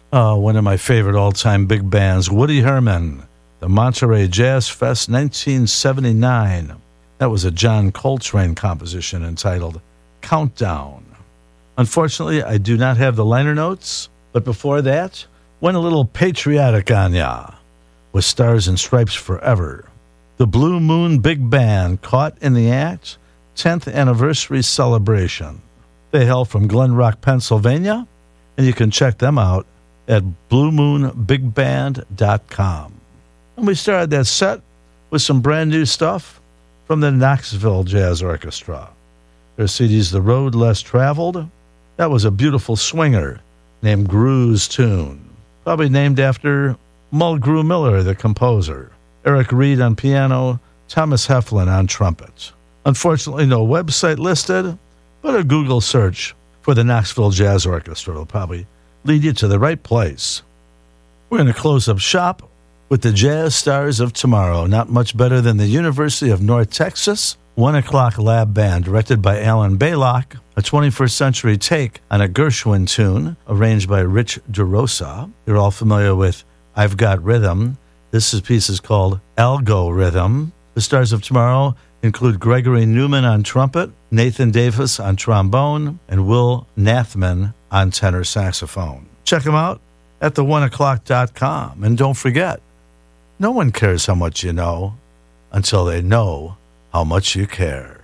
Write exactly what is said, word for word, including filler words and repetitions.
Uh, one of my favorite all-time big bands, Woody Herman, the Monterey Jazz Fest nineteen seventy-nine. That was a John Coltrane composition entitled Countdown. Unfortunately, I do not have the liner notes, but before that, went a little patriotic on ya with Stars and Stripes Forever. The Blue Moon Big Band, Caught in the Act, tenth anniversary celebration. They hail from Glen Rock, Pennsylvania, and you can check them out at blue moon big band dot com. And we started that set with some brand new stuff from the Knoxville Jazz Orchestra. Their C D's The Road Less Traveled. That was a beautiful swinger named Gru's Tune, probably named after Mulgrew Miller, the composer. Eric Reed on piano, Thomas Heflin on trumpet. Unfortunately, no website listed, but a Google search for the Knoxville Jazz Orchestra will probably lead you to the right place. We're going to close up shop with the Jazz Stars of Tomorrow, not much better than the University of North Texas One O'Clock Lab Band, directed by Alan Baylock, a twenty-first century take on a Gershwin tune arranged by Rich DeRosa. You're all familiar with I've Got Rhythm. This piece is called Algo Rhythm. The Stars of Tomorrow include Gregory Newman on trumpet, Nathan Davis on trombone, and Will Nathman on tenor saxophone. Check them out at the one o'clock dot com. And don't forget, no one cares how much you know until they know how much you care.